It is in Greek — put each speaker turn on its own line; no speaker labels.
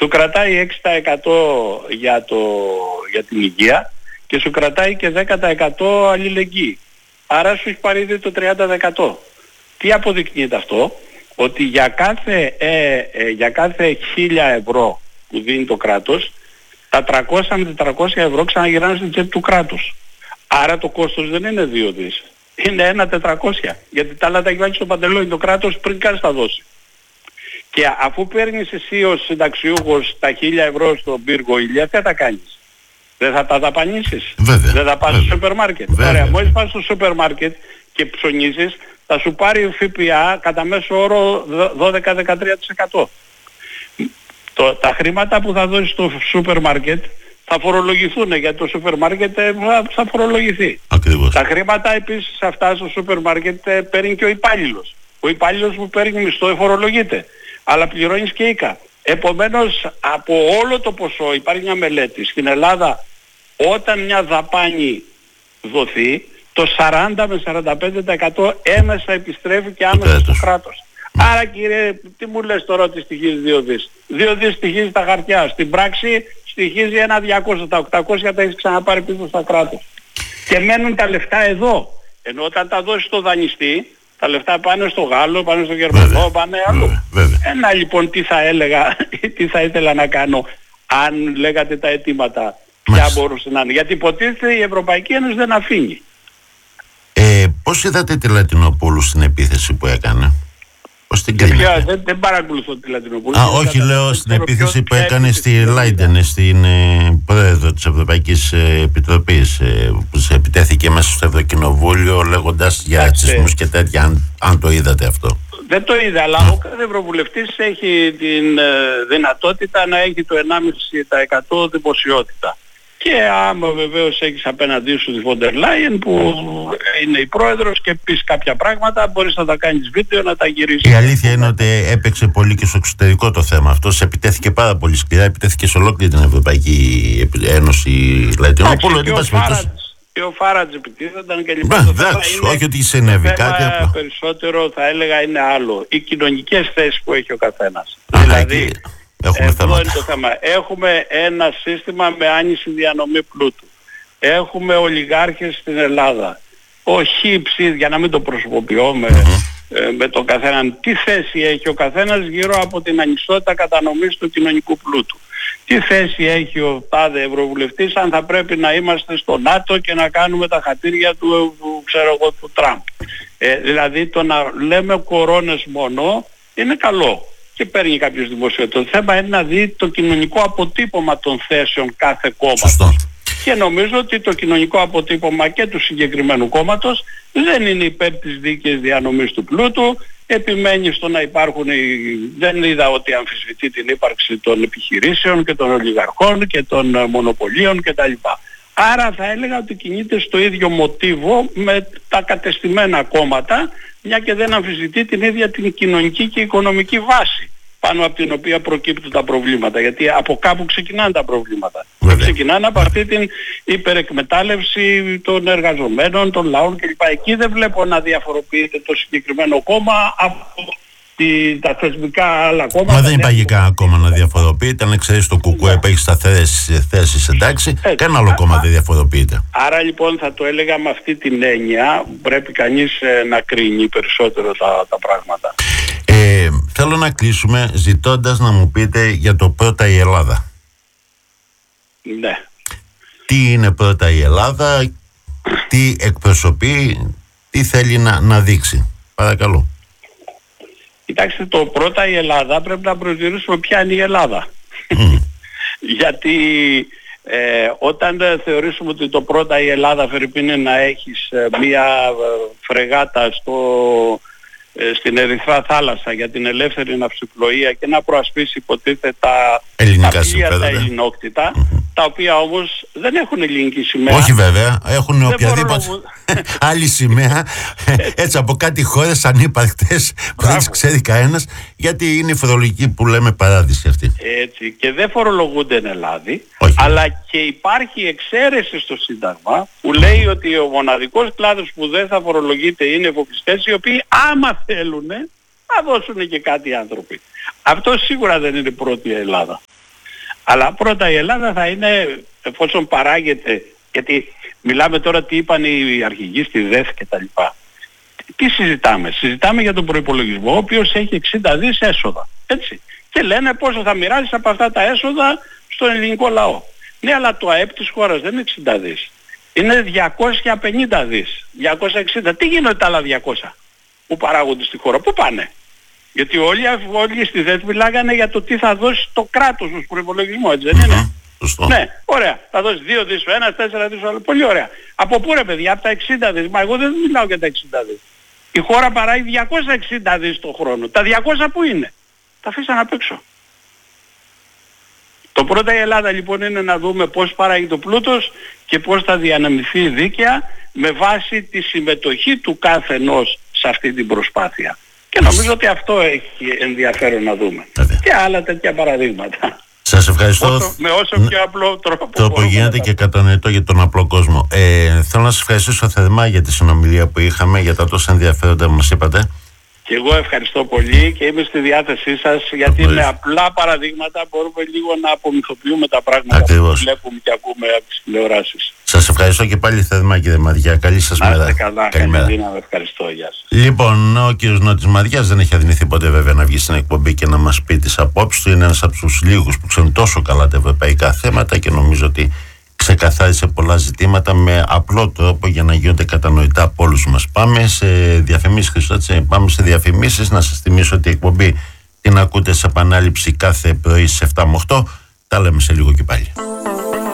σου κρατάει 6% για την υγεία και σου κρατάει και 10% αλληλεγγύη. Άρα σου έχει πάρει ήδη το 30%. Τι αποδεικνύεται αυτό? Ότι για κάθε 1.000 ευρώ που δίνει το κράτος, τα 300 με 400 ευρώ ξαναγυρνάνε στην τσέπη του κράτους. Άρα το κόστος δεν είναι 2 δις. Είναι 1.400. Γιατί τα άλλα τα έχει βάλει στο παντελόνι το κράτος πριν καν τα δώσει. Και αφού παίρνεις εσύ ως συνταξιούχος τα 1.000 ευρώ στον πύργο ηλία, τι θα τα κάνεις? Δεν θα τα δαπανίσεις? Δεν θα πας στο σούπερ μάρκετ? Ωραία, μόλις πας στο σούπερ μάρκετ και ψωνίσεις, θα σου πάρει ο ΦΠΑ κατά μέσο όρο 12-13%. Τα χρήματα που θα δώσεις στο σούπερ μάρκετ θα φορολογηθούν, γιατί το σούπερ μάρκετ θα φορολογηθεί.
Ακριβώς.
Τα χρήματα επίσης αυτά στο σούπερ μάρκετ παίρνει και ο υπάλληλος. Ο υπάλληλος που παίρνει μισθό φορολογείται, αλλά πληρώνεις και ΙΚΑ. Επομένως, από όλο το ποσό, υπάρχει μια μελέτη στην Ελλάδα, όταν μια δαπάνη δοθεί, το 40 με 45% έμεσα επιστρέφει και άμεσα στο κράτος. Άρα κύριε, τι μου λες τώρα ότι στοιχίζει 2 δις? 2 δις στοιχίζει τα χαρτιά. Στην πράξη στοιχίζει 1.200. Τα 800 τα έχεις ξαναπάρει πίσω στα κράτος. Και μένουν τα λεφτά εδώ. Ενώ όταν τα δώσεις στο δανειστή, τα λεφτά πάνε στο Γάλλο, πάνε στο Γερμανό, πάνε αλλού. Ένα λοιπόν τι θα έλεγα, τι θα ήθελα να κάνω αν λέγατε τα αιτήματα, ποια μπορούσε να είναι? Γιατί υποτίθεται η Ευρωπαϊκή Ένωση δεν αφήνει.
Πώς είδατε τη Λατινοπούλου στην επίθεση που έκανε? Πώς την κρίνετε?
Δεν παρακολουθώ τη Λατινοπούλου.
Όχι, λέω στην επίθεση που έκανε στη Λάιντεν, στην πρόεδρο της Ευρωπαϊκής Επιτροπής, που σε επιτέθηκε μέσα στο Ευρωκοινοβούλιο λέγοντας για ρατσισμούς και τέτοια, αν το είδατε αυτό.
Δεν το είδα, αλλά ο κάθε ευρωβουλευτής έχει την δυνατότητα να έχει το 1,5% δημοσιότητα. Και άμα βεβαίως έχεις απέναντί σου τη Φόντερ Λάιεν που είναι η πρόεδρος και πεις κάποια πράγματα, μπορείς να τα κάνεις βίντεο, να τα γυρίσεις.
Η αλήθεια είναι ότι έπαιξε πολύ και στο εξωτερικό το θέμα αυτό. Σε επιτέθηκε πάρα πολύ σκληρά, επιτέθηκε σε ολόκληρη την Ευρωπαϊκή Ένωση Λατινοπούλου.
Και ο Φάρατζ επιτίθενταν και λοιπά.
Όχι ότι συνέβη κάτι απλό.
Περισσότερο θα έλεγα είναι άλλο. Οι κοινωνικές θέσεις που έχει ο καθένας.
Δηλαδή,
εδώ είναι το θέμα. Έχουμε ένα σύστημα με άνηση διανομή πλούτου. Έχουμε ολιγάρχες στην Ελλάδα. Ο χύψη, για να μην το προσωποποιώ με τον καθέναν, τι θέση έχει ο καθένας γύρω από την ανισότητα κατανομής του κοινωνικού πλούτου? Τι θέση έχει ο τάδε ευρωβουλευτής αν θα πρέπει να είμαστε στο ΝΑΤΟ και να κάνουμε τα χατήρια του Τραμπ? Δηλαδή το να λέμε κορώνες μόνο είναι καλό και παίρνει κάποιος δημοσιότητα. Το θέμα είναι να δει το κοινωνικό αποτύπωμα των θέσεων κάθε κόμματος. Και νομίζω ότι το κοινωνικό αποτύπωμα και του συγκεκριμένου κόμματος δεν είναι υπέρ της δίκαιης διανομής του πλούτου, επιμένει στο να υπάρχουν, δεν είδα ότι αμφισβητεί την ύπαρξη των επιχειρήσεων και των ολιγαρχών και των μονοπωλίων κτλ. Άρα θα έλεγα ότι κινείται στο ίδιο μοτίβο με τα κατεστημένα κόμματα, μια και δεν αμφισβητεί την ίδια την κοινωνική και οικονομική βάση πάνω από την οποία προκύπτουν τα προβλήματα. Γιατί από κάπου ξεκινάνε τα προβλήματα. Ξεκινάνε από αυτή την υπερεκμετάλλευση των εργαζομένων, των λαών κλπ. Εκεί δεν βλέπω να διαφοροποιείται το συγκεκριμένο κόμμα από τα θεσμικά άλλα κόμματα.
Μα δεν υπάρχει κανένα κόμμα να διαφοροποιείται. Αν εξαιρέσει το ΚΚΕ που έχει σταθερές θέσεις, εντάξει, κανένα άλλο κόμμα δεν διαφοροποιείται.
Άρα λοιπόν θα το έλεγα με αυτή την έννοια, πρέπει κανείς να κρίνει περισσότερο τα πράγματα.
Θέλω να κλείσουμε ζητώντας να μου πείτε για το πρώτα η Ελλάδα.
Ναι.
Τι είναι πρώτα η Ελλάδα, τι εκπροσωπεί, τι θέλει να δείξει? Παρακαλώ.
Κοιτάξτε, το πρώτα η Ελλάδα πρέπει να προσδιορίσουμε ποια είναι η Ελλάδα. Γιατί όταν θεωρήσουμε ότι το πρώτα η Ελλάδα είναι να έχεις μία φρεγάτα στην Ερυθρά Θάλασσα για την ελεύθερη ναυσιπλοεία και να προασπίσει υποτίθεται τα πλοία τα ελληνόκτητα, τα οποία όμως δεν έχουν ελληνική σημαία.
Όχι βέβαια, έχουν οποιαδήποτε άλλη σημαία, έτσι από κάτι χώρες ανύπαρκτες που δεν τις ξέρει κανένας, γιατί είναι η φορολογική που λέμε παράδειση αυτή.
Έτσι, και δεν φορολογούνται εν Ελλάδη, αλλά και υπάρχει εξαίρεση στο Σύνταγμα που λέει ότι ο μοναδικός κλάδος που δεν θα φορολογείται είναι οι εφοπλιστές, οι οποίοι άμα θέλουν να δώσουν και κάτι οι άνθρωποι. Αυτό σίγουρα δεν είναι πρώτη η Ελλάδα. Αλλά πρώτα η Ελλάδα θα είναι, εφόσον παράγεται, γιατί μιλάμε τώρα τι είπαν οι αρχηγοί στη ΔΕΘ και τα λοιπά. Τι συζητάμε? Συζητάμε για τον προϋπολογισμό, ο οποίος έχει 60 δις έσοδα. Έτσι. Και λένε πόσο θα μοιράζεις από αυτά τα έσοδα στον ελληνικό λαό. Ναι, αλλά το ΑΕΠ της χώρας δεν είναι 60 δις. Είναι 250 δις, 260. Τι γίνονται τα άλλα 200 που παράγονται στη χώρα? Πού πάνε? Γιατί όλοι στη ΔΕΘ μιλάγανε για το τι θα δώσει το κράτος ως προϋπολογισμό, έτσι δεν είναι? Ναι, ωραία. Θα δώσει 2 δις ο ένας, 4 δις ο άλλος. Πολύ ωραία. Από πού ρε παιδιά? Από τα 60 δις. Μα εγώ δεν μιλάω για τα 60 δις. Η χώρα παράγει 260 δις το χρόνο. Τα 200 που είναι? Τα αφήσαν απ' έξω. Το πρώτο η Ελλάδα λοιπόν είναι να δούμε πώς παράγει το πλούτος και πώς θα διανεμηθεί δίκαια με βάση τη συμμετοχή του καθενός σε αυτή την προσπάθεια. Και νομίζω ότι αυτό έχει ενδιαφέρον να δούμε. Και άλλα τέτοια παραδείγματα.
Σας ευχαριστώ.
Με όσο πιο απλό τρόπο
γίνεται και κατανοητό για τον απλό κόσμο. Θέλω να σας ευχαριστήσω θερμά για τη συνομιλία που είχαμε, για τα τόσα ενδιαφέροντα που μας είπατε.
Και εγώ ευχαριστώ πολύ και είμαι στη διάθεσή σας, γιατί με απλά παραδείγματα μπορούμε λίγο να απομυθοποιούμε τα πράγματα που βλέπουμε και ακούμε από τις τηλεοράσεις.
Σας ευχαριστώ και πάλι θερμά, κύριε Μαδιά. Καλή σας μέρα.
Καλημέρα. Ευχαριστώ. Γεια σας.
Λοιπόν, ο κύριος Νότης Μαδιάς δεν έχει αδυνηθεί ποτέ βέβαια να βγει στην εκπομπή και να μας πει τις απόψεις του. Είναι ένας από τους λίγους που ξέρουν τόσο καλά τα ευρωπαϊκά θέματα και νομίζω ότι ξεκαθάρισε πολλά ζητήματα με απλό τρόπο για να γίνονται κατανοητά από όλους μας. Πάμε σε διαφημίσεις, Χριστό, πάμε σε διαφημίσεις. Να σας θυμίσω ότι η εκπομπή την ακούτε σε επανάληψη κάθε πρωί στις 7 με 8. Τα λέμε σε λίγο και πάλι.